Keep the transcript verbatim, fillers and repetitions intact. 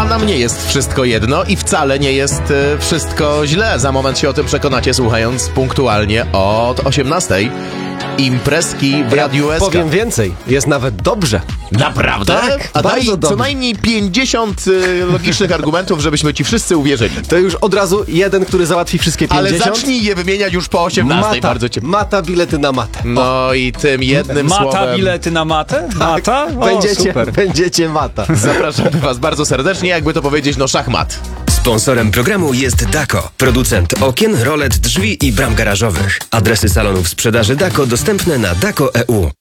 a nam nie jest wszystko jedno i wcale nie jest y, wszystko źle. Za moment się o tym przekonacie, słuchając punktualnie od osiemnastej. Imprezki w Radiu S K. Powiem więcej, jest nawet dobrze. Naprawdę? Tak, a daj bardzo co dobrze. najmniej pięćdziesiąt y, logicznych argumentów, żebyśmy ci wszyscy uwierzyli. To już od razu jeden, który załatwi wszystkie Ale pięćdziesiąt. zacznij je wymieniać już po osiemnastej. Mata, Bardzo cię... mata bilety na matę. No i tym jednym Mata słowem bilety na matę? Mata? O, Będziecie, super. będziecie mata. zapraszamy was bardzo serdecznie, jakby to powiedzieć, no szachmat. Sponsorem programu jest Dako, producent okien, rolet, drzwi i bram garażowych. Adresy salonów sprzedaży Dako dostępne na dako kropka e u.